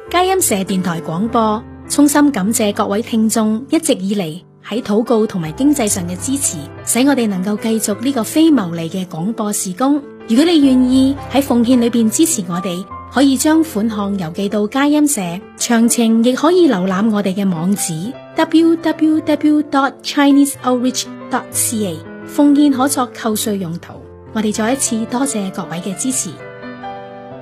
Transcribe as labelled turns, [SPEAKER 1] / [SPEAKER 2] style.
[SPEAKER 1] 佳音社電台廣播，衷心感謝各位聽眾一直以嚟喺禱告同埋經濟上嘅支持，使我哋能夠繼續呢個非牟利嘅廣播事工。如果你願意喺奉獻裏邊支持我哋，可以將款項郵寄到佳音社，詳情亦可以瀏覽我哋嘅網址 www.chineseoutreach.ca。奉獻可作扣稅用途。我哋再一次多謝各位嘅支持。